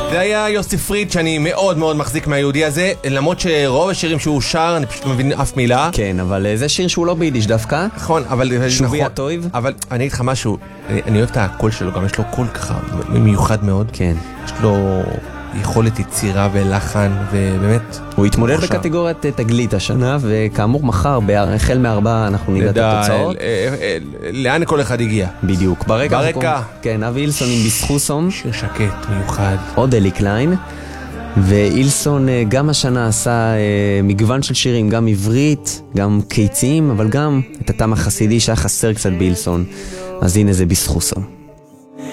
זה היה יוסי פריד, שאני מאוד מאוד מחזיק מהיהודי הזה, למרות שרוב השירים שהוא שר, אני פשוט לא מבין אף מילה. כן, אבל זה שיר שהוא לא ביידיש דווקא. נכון, אבל... שובי הטויב. אבל אני אגיד לך משהו, אני אוהב את הקול שלו, גם יש לו קול ככה מיוחד מאוד. כן. יש לו יכולת יצירה ולחן, ובאמת... הוא התמודד בקטגוריית תגלית השנה, וכאמור מחר, החל מ4 אנחנו ניגע את התוצאות. לאן כל אחד הגיע? בדיוק. ברקע. כן, אבי אילסון עם בסחוסום. שיר שקט, מיוחד. עוד אלי קליין. ואילסון גם השנה עשה מגוון של שירים, גם עברית, גם קיציים, אבל גם את הטעם החסידי שהיה חסר קצת באילסון. אז הנה זה בסחוסום.